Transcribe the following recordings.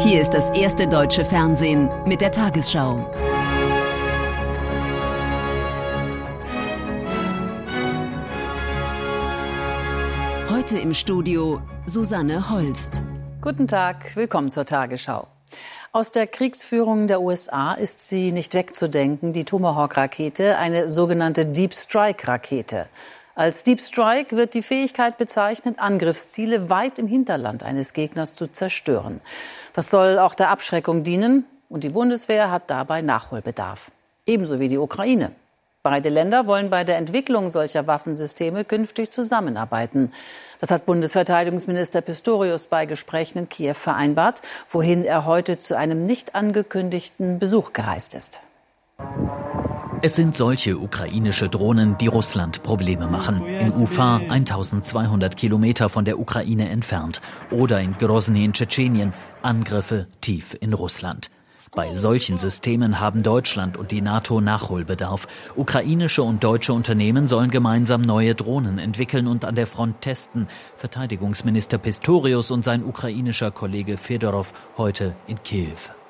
Hier ist das erste deutsche Fernsehen mit der Tagesschau. Heute im Studio Susanne Holst. Guten Tag, willkommen zur Tagesschau. Aus der Kriegsführung der USA ist sie nicht wegzudenken, die Tomahawk-Rakete, eine sogenannte Deep Strike-Rakete. Als Deep Strike wird die Fähigkeit bezeichnet, Angriffsziele weit im Hinterland eines Gegners zu zerstören. Das soll auch der Abschreckung dienen und die Bundeswehr hat dabei Nachholbedarf. Ebenso wie die Ukraine. Beide Länder wollen bei der Entwicklung solcher Waffensysteme künftig zusammenarbeiten. Das hat Bundesverteidigungsminister Pistorius bei Gesprächen in Kiew vereinbart, wohin er heute zu einem nicht angekündigten Besuch gereist ist. Es sind solche ukrainische Drohnen, die Russland Probleme machen. In Ufa, 1200 Kilometer von der Ukraine entfernt. Oder in Grozny in Tschetschenien, Angriffe tief in Russland. Bei solchen Systemen haben Deutschland und die NATO Nachholbedarf. Ukrainische und deutsche Unternehmen sollen gemeinsam neue Drohnen entwickeln und an der Front testen. Verteidigungsminister Pistorius und sein ukrainischer Kollege Fedorov heute in Kiew.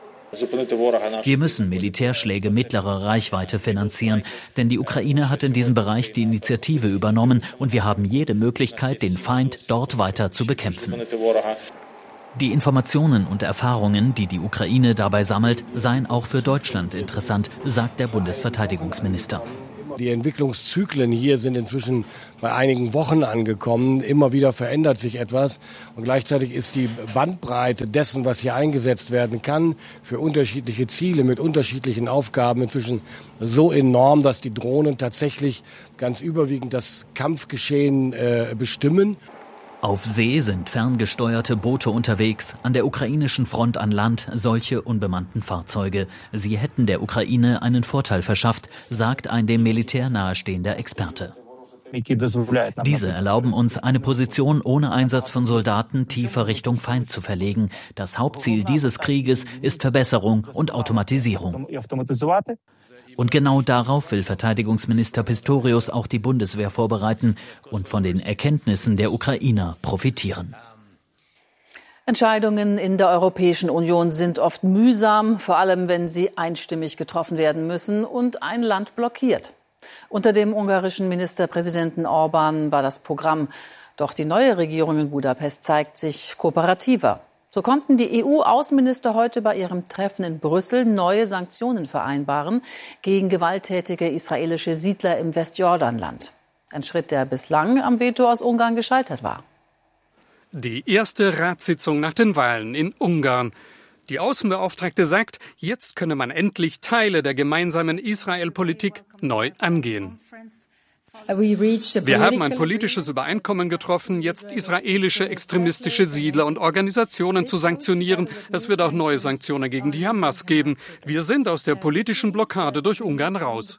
Wir müssen Militärschläge mittlerer Reichweite finanzieren, denn die Ukraine hat in diesem Bereich die Initiative übernommen und wir haben jede Möglichkeit, den Feind dort weiter zu bekämpfen. Die Informationen und Erfahrungen, die die Ukraine dabei sammelt, seien auch für Deutschland interessant, sagt der Bundesverteidigungsminister. Die Entwicklungszyklen hier sind inzwischen bei einigen Wochen angekommen. Immer wieder verändert sich etwas. Und gleichzeitig ist die Bandbreite dessen, was hier eingesetzt werden kann, für unterschiedliche Ziele mit unterschiedlichen Aufgaben inzwischen so enorm, dass die Drohnen tatsächlich ganz überwiegend das Kampfgeschehen bestimmen. Auf See sind ferngesteuerte Boote unterwegs, an der ukrainischen Front an Land solche unbemannten Fahrzeuge. Sie hätten der Ukraine einen Vorteil verschafft, sagt ein dem Militär nahestehender Experte. Diese erlauben uns, eine Position ohne Einsatz von Soldaten tiefer Richtung Feind zu verlegen. Das Hauptziel dieses Krieges ist Verbesserung und Automatisierung. Und genau darauf will Verteidigungsminister Pistorius auch die Bundeswehr vorbereiten und von den Erkenntnissen der Ukrainer profitieren. Entscheidungen in der Europäischen Union sind oft mühsam, vor allem wenn sie einstimmig getroffen werden müssen und ein Land blockiert. Unter dem ungarischen Ministerpräsidenten Orbán war das Programm. Doch die neue Regierung in Budapest zeigt sich kooperativer. So konnten die EU-Außenminister heute bei ihrem Treffen in Brüssel neue Sanktionen vereinbaren gegen gewalttätige israelische Siedler im Westjordanland. Ein Schritt, der bislang am Veto aus Ungarn gescheitert war. Die erste Ratssitzung nach den Wahlen in Ungarn. Die Außenbeauftragte sagt, jetzt könne man endlich Teile der gemeinsamen Israel-Politik neu angehen. Wir haben ein politisches Übereinkommen getroffen, jetzt israelische extremistische Siedler und Organisationen zu sanktionieren. Es wird auch neue Sanktionen gegen die Hamas geben. Wir sind aus der politischen Blockade durch Ungarn raus.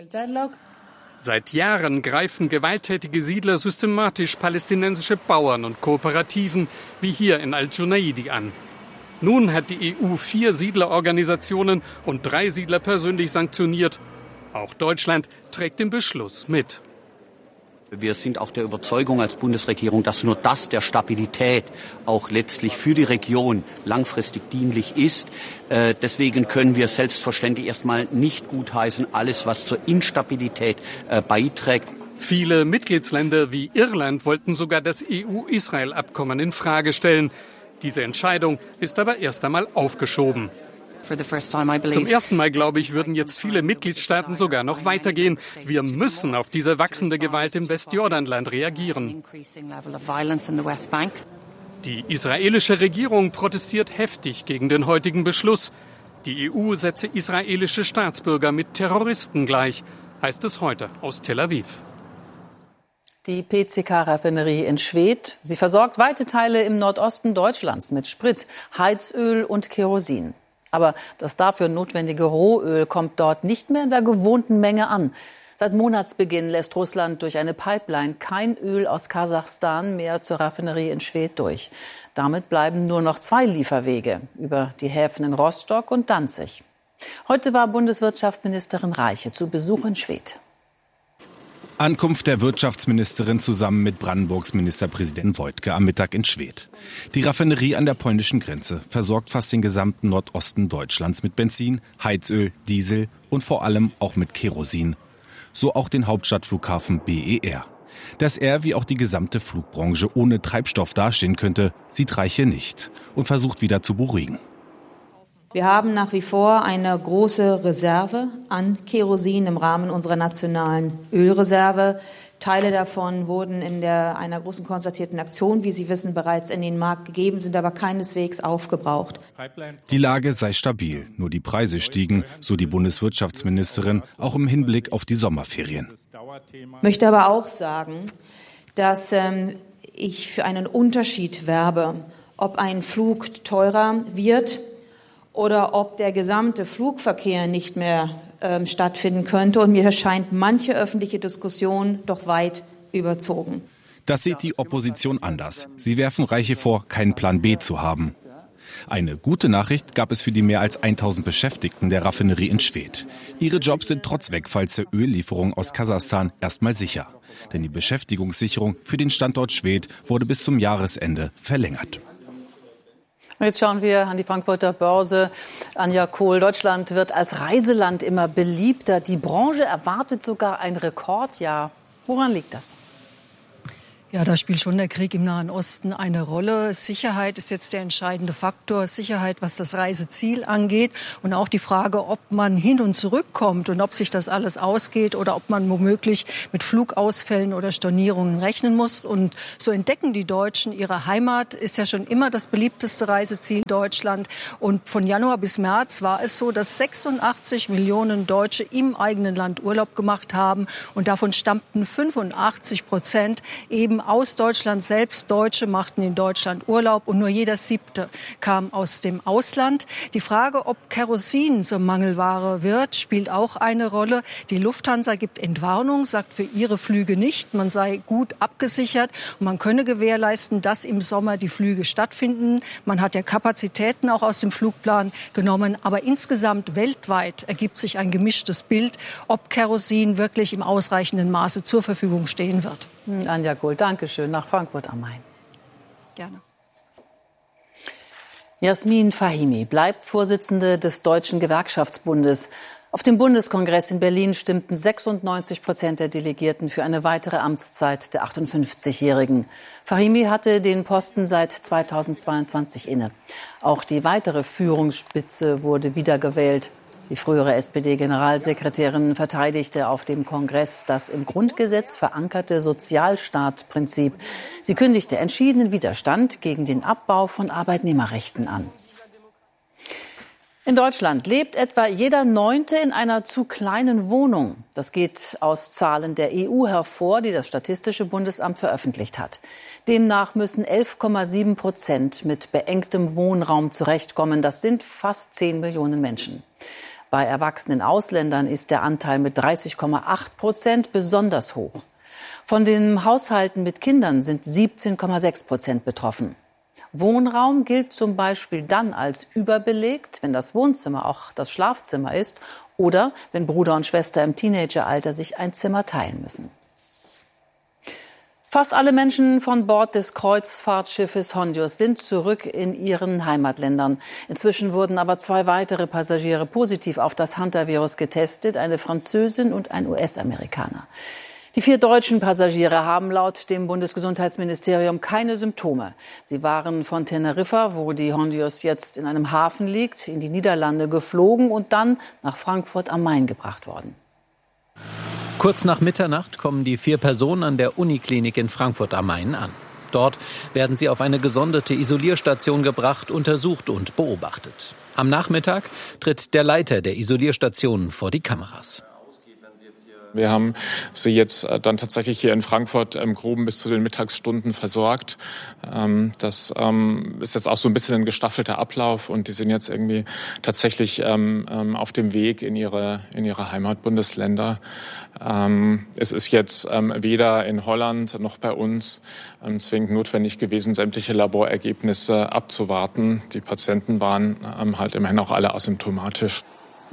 Seit Jahren greifen gewalttätige Siedler systematisch palästinensische Bauern und Kooperativen wie hier in Al-Junaidi an. Nun hat die EU 4 Siedlerorganisationen und 3 Siedler persönlich sanktioniert. Auch Deutschland trägt den Beschluss mit. Wir sind auch der Überzeugung als Bundesregierung, dass nur das der Stabilität auch letztlich für die Region langfristig dienlich ist. Deswegen können wir selbstverständlich erstmal nicht gutheißen, alles, was zur Instabilität beiträgt. Viele Mitgliedsländer wie Irland wollten sogar das EU-Israel-Abkommen in Frage stellen. Diese Entscheidung ist aber erst einmal aufgeschoben. Zum ersten Mal, glaube ich, würden jetzt viele Mitgliedstaaten sogar noch weitergehen. Wir müssen auf diese wachsende Gewalt im Westjordanland reagieren. Die israelische Regierung protestiert heftig gegen den heutigen Beschluss. Die EU setze israelische Staatsbürger mit Terroristen gleich, heißt es heute aus Tel Aviv. Die PCK-Raffinerie in Schwedt, sie versorgt weite Teile im Nordosten Deutschlands mit Sprit, Heizöl und Kerosin. Aber das dafür notwendige Rohöl kommt dort nicht mehr in der gewohnten Menge an. Seit Monatsbeginn lässt Russland durch eine Pipeline kein Öl aus Kasachstan mehr zur Raffinerie in Schwedt durch. Damit bleiben nur noch 2 Lieferwege über die Häfen in Rostock und Danzig. Heute war Bundeswirtschaftsministerin Reiche zu Besuch in Schwedt. Ankunft der Wirtschaftsministerin zusammen mit Brandenburgs Ministerpräsident Wojtke am Mittag in Schwedt. Die Raffinerie an der polnischen Grenze versorgt fast den gesamten Nordosten Deutschlands mit Benzin, Heizöl, Diesel und vor allem auch mit Kerosin. So auch den Hauptstadtflughafen BER. Dass er wie auch die gesamte Flugbranche ohne Treibstoff dastehen könnte, sieht Reiche nicht und versucht wieder zu beruhigen. Wir haben nach wie vor eine große Reserve an Kerosin im Rahmen unserer nationalen Ölreserve. Teile davon wurden in einer großen konzertierten Aktion, wie Sie wissen, bereits in den Markt gegeben, sind aber keineswegs aufgebraucht. Die Lage sei stabil, nur die Preise stiegen, so die Bundeswirtschaftsministerin, auch im Hinblick auf die Sommerferien. Ich möchte aber auch sagen, dass ich für einen Unterschied werbe, ob ein Flug teurer wird oder ob der gesamte Flugverkehr nicht mehr stattfinden könnte. Und mir erscheint manche öffentliche Diskussion doch weit überzogen. Das sieht die Opposition anders. Sie werfen Reiche vor, keinen Plan B zu haben. Eine gute Nachricht gab es für die mehr als 1000 Beschäftigten der Raffinerie in Schwedt. Ihre Jobs sind trotz Wegfalls der Öllieferung aus Kasachstan erstmal sicher. Denn die Beschäftigungssicherung für den Standort Schwedt wurde bis zum Jahresende verlängert. Jetzt schauen wir an die Frankfurter Börse. Anja Kohl, Deutschland wird als Reiseland immer beliebter. Die Branche erwartet sogar ein Rekordjahr. Woran liegt das? Ja, da spielt schon der Krieg im Nahen Osten eine Rolle. Sicherheit ist jetzt der entscheidende Faktor. Sicherheit, was das Reiseziel angeht. Und auch die Frage, ob man hin und zurück kommt und ob sich das alles ausgeht oder ob man womöglich mit Flugausfällen oder Stornierungen rechnen muss. Und so entdecken die Deutschen ihre Heimat. Ist ja schon immer das beliebteste Reiseziel Deutschland. Und von Januar bis März war es so, dass 86 Millionen Deutsche im eigenen Land Urlaub gemacht haben. Und davon stammten 85% eben aus Deutschland selbst. Deutsche machten in Deutschland Urlaub und nur jeder 7. kam aus dem Ausland. Die Frage, ob Kerosin zur Mangelware wird, spielt auch eine Rolle. Die Lufthansa gibt Entwarnung, sagt für ihre Flüge nicht. Man sei gut abgesichert und man könne gewährleisten, dass im Sommer die Flüge stattfinden. Man hat ja Kapazitäten auch aus dem Flugplan genommen. Aber insgesamt weltweit ergibt sich ein gemischtes Bild, ob Kerosin wirklich im ausreichenden Maße zur Verfügung stehen wird. Anja Kohl, danke schön, nach Frankfurt am Main. Gerne. Jasmin Fahimi bleibt Vorsitzende des Deutschen Gewerkschaftsbundes. Auf dem Bundeskongress in Berlin stimmten 96% der Delegierten für eine weitere Amtszeit der 58-Jährigen. Fahimi hatte den Posten seit 2022 inne. Auch die weitere Führungsspitze wurde wiedergewählt. Die frühere SPD-Generalsekretärin verteidigte auf dem Kongress das im Grundgesetz verankerte Sozialstaatprinzip. Sie kündigte entschiedenen Widerstand gegen den Abbau von Arbeitnehmerrechten an. In Deutschland lebt etwa jeder Neunte in einer zu kleinen Wohnung. Das geht aus Zahlen der EU hervor, die das Statistische Bundesamt veröffentlicht hat. Demnach müssen 11,7% mit beengtem Wohnraum zurechtkommen. Das sind fast 10 Millionen Menschen. Bei erwachsenen Ausländern ist der Anteil mit 30,8% besonders hoch. Von den Haushalten mit Kindern sind 17,6% betroffen. Wohnraum gilt zum Beispiel dann als überbelegt, wenn das Wohnzimmer auch das Schlafzimmer ist oder wenn Bruder und Schwester im Teenageralter sich ein Zimmer teilen müssen. Fast alle Menschen von Bord des Kreuzfahrtschiffes Hondios sind zurück in ihren Heimatländern. Inzwischen wurden aber 2 weitere Passagiere positiv auf das Hantavirus getestet, eine Französin und ein US-Amerikaner. Die 4 deutschen Passagiere haben laut dem Bundesgesundheitsministerium keine Symptome. Sie waren von Teneriffa, wo die Hondios jetzt in einem Hafen liegt, in die Niederlande geflogen und dann nach Frankfurt am Main gebracht worden. Kurz nach Mitternacht kommen die 4 Personen an der Uniklinik in Frankfurt am Main an. Dort werden sie auf eine gesonderte Isolierstation gebracht, untersucht und beobachtet. Am Nachmittag tritt der Leiter der Isolierstation vor die Kameras. Wir haben sie jetzt dann tatsächlich hier in Frankfurt im Groben bis zu den Mittagsstunden versorgt. Das ist jetzt auch so ein bisschen ein gestaffelter Ablauf und die sind jetzt irgendwie tatsächlich auf dem Weg in ihre Heimatbundesländer. Es ist jetzt weder in Holland noch bei uns zwingend notwendig gewesen, sämtliche Laborergebnisse abzuwarten. Die Patienten waren halt immerhin auch alle asymptomatisch.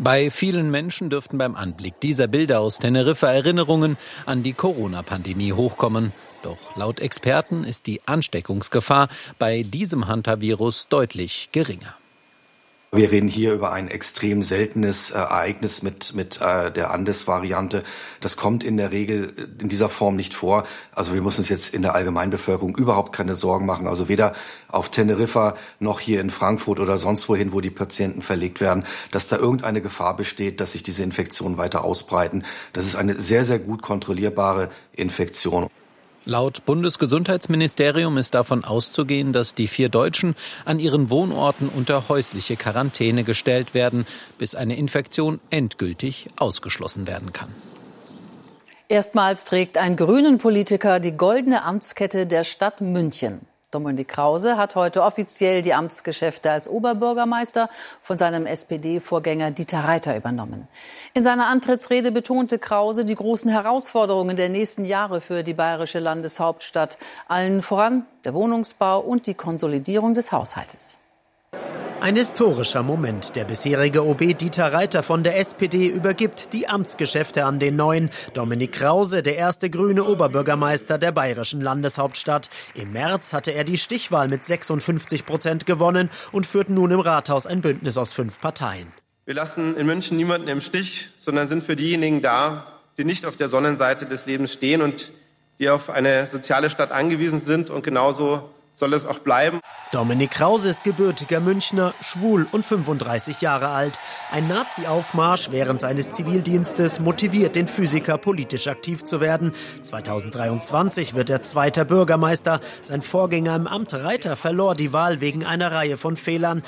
Bei vielen Menschen dürften beim Anblick dieser Bilder aus Teneriffa Erinnerungen an die Corona-Pandemie hochkommen. Doch laut Experten ist die Ansteckungsgefahr bei diesem Hantavirus deutlich geringer. Wir reden hier über ein extrem seltenes Ereignis mit der Andes-Variante. Das kommt in der Regel in dieser Form nicht vor. Also wir müssen uns jetzt in der Allgemeinbevölkerung überhaupt keine Sorgen machen. Also weder auf Teneriffa noch hier in Frankfurt oder sonst wohin, wo die Patienten verlegt werden, dass da irgendeine Gefahr besteht, dass sich diese Infektionen weiter ausbreiten. Das ist eine sehr, sehr gut kontrollierbare Infektion. Laut Bundesgesundheitsministerium ist davon auszugehen, dass die 4 Deutschen an ihren Wohnorten unter häusliche Quarantäne gestellt werden, bis eine Infektion endgültig ausgeschlossen werden kann. Erstmals trägt ein Grünen-Politiker die goldene Amtskette der Stadt München. Dominik Krause hat heute offiziell die Amtsgeschäfte als Oberbürgermeister von seinem SPD-Vorgänger Dieter Reiter übernommen. In seiner Antrittsrede betonte Krause die großen Herausforderungen der nächsten Jahre für die bayerische Landeshauptstadt, allen voran der Wohnungsbau und die Konsolidierung des Haushaltes. Ein historischer Moment. Der bisherige OB Dieter Reiter von der SPD übergibt die Amtsgeschäfte an den neuen. Dominik Krause, der erste grüne Oberbürgermeister der bayerischen Landeshauptstadt. Im März hatte er die Stichwahl mit 56% gewonnen und führt nun im Rathaus ein Bündnis aus 5 Parteien. Wir lassen in München niemanden im Stich, sondern sind für diejenigen da, die nicht auf der Sonnenseite des Lebens stehen und die auf eine soziale Stadt angewiesen sind, und genauso soll es auch bleiben. Dominik Krause ist gebürtiger Münchner, schwul und 35 Jahre alt. Ein Nazi-Aufmarsch während seines Zivildienstes motiviert den Physiker, politisch aktiv zu werden. 2023 wird er 2. Bürgermeister. Sein Vorgänger im Amt Reiter verlor die Wahl wegen einer Reihe von Fehlern.